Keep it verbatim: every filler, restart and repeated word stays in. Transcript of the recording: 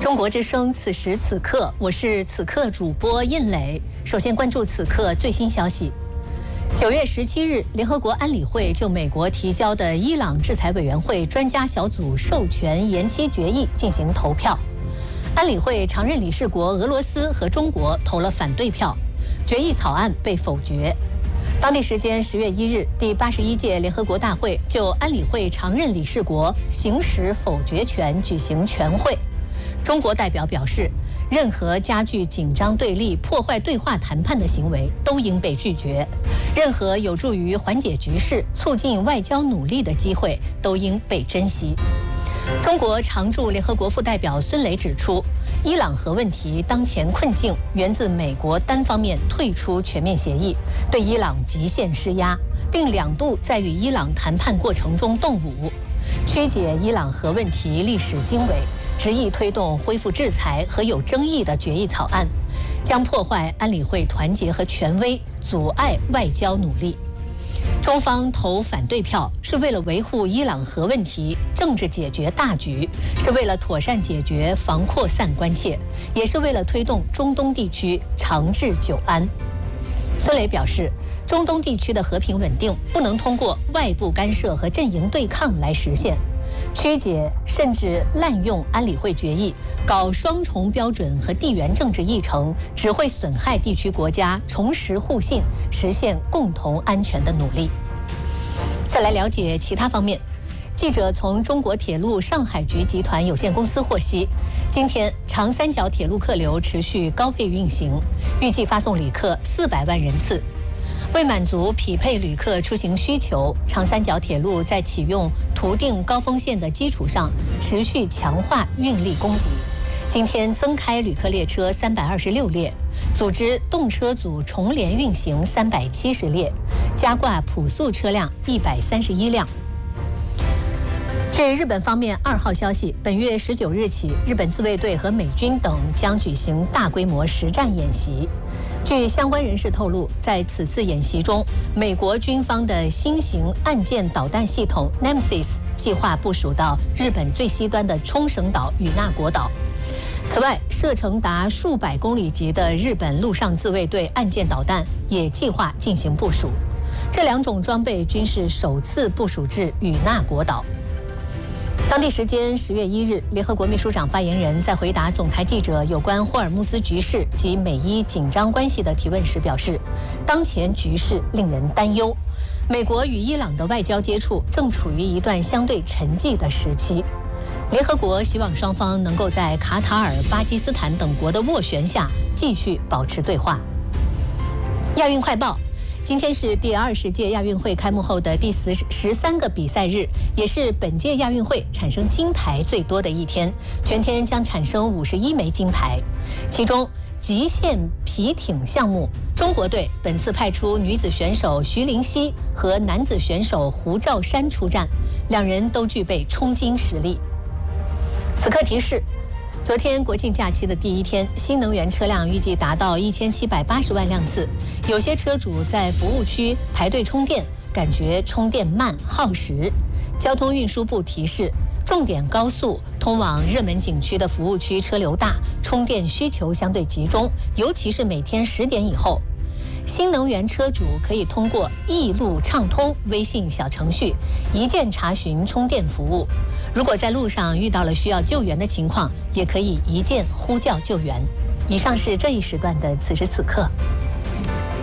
中国之声，此时此刻，我是此刻主播印磊。首先关注此刻最新消息。九月十七日，联合国安理会就美国提交的伊朗制裁委员会专家小组授权延期决议进行投票。安理会常任理事国俄罗斯和中国投了反对票，决议草案被否决。当地时间十月一日，第八十一届联合国大会就安理会常任理事国行使否决权举行全会。中国代表表示，任何加剧紧张对立、破坏对话谈判的行为都应被拒绝，任何有助于缓解局势、促进外交努力的机会都应被珍惜。中国常驻联合国副代表孙磊指出，伊朗核问题当前困境源自美国单方面退出全面协议，对伊朗极限施压，并两度在与伊朗谈判过程中动武，曲解伊朗核问题历史经纬，执意推动恢复制裁和有争议的决议草案，将破坏安理会团结和权威，阻碍外交努力。中方投反对票是为了维护伊朗核问题政治解决大局，是为了妥善解决防扩散关切，也是为了推动中东地区长治久安。孙磊表示，中东地区的和平稳定不能通过外部干涉和阵营对抗来实现，曲解甚至滥用安理会决议，搞双重标准和地缘政治议程，只会损害地区国家重拾互信、实现共同安全的努力。再来了解其他方面。记者从中国铁路上海局集团有限公司获悉，今天长三角铁路客流持续高配运行，预计发送旅客四百万人次。为满足匹配旅客出行需求，长三角铁路在启用图定高峰线的基础上，持续强化运力供给。今天增开旅客列车三百二十六列，组织动车组重联运行三百七十列，加挂普速车辆一百三十一辆。据日本方面二号消息，本月十九日起，日本自卫队和美军等将举行大规模实战演习。据相关人士透露，在此次演习中，美国军方的新型岸舰导弹系统 Nemesis 计划部署到日本最西端的冲绳岛与那国岛。此外，射程达数百公里级的日本陆上自卫队岸舰导弹也计划进行部署。这两种装备均是首次部署至与那国岛。当地时间十月一日，联合国秘书长发言人在回答总台记者有关霍尔木兹局势及美伊紧张关系的提问时表示，当前局势令人担忧，美国与伊朗的外交接触正处于一段相对沉寂的时期。联合国希望双方能够在卡塔尔、巴基斯坦等国的斡旋下继续保持对话。亚运快报。今天是第二十届亚运会开幕后的第十十三个比赛日，也是本届亚运会产生金牌最多的一天，全天将产生五十一枚金牌。其中极限皮艇项目，中国队本次派出女子选手徐灵溪和男子选手胡兆山出战，两人都具备冲金实力。此刻提示，昨天国庆假期的第一天，新能源车辆预计达到一千七百八十万辆次。有些车主在服务区排队充电，感觉充电慢耗时。交通运输部提示，重点高速通往热门景区的服务区车流大，充电需求相对集中，尤其是每天十点以后。新能源车主可以通过易路畅通微信小程序一键查询充电服务。如果在路上遇到了需要救援的情况，也可以一键呼叫救援。以上是这一时段的此时此刻。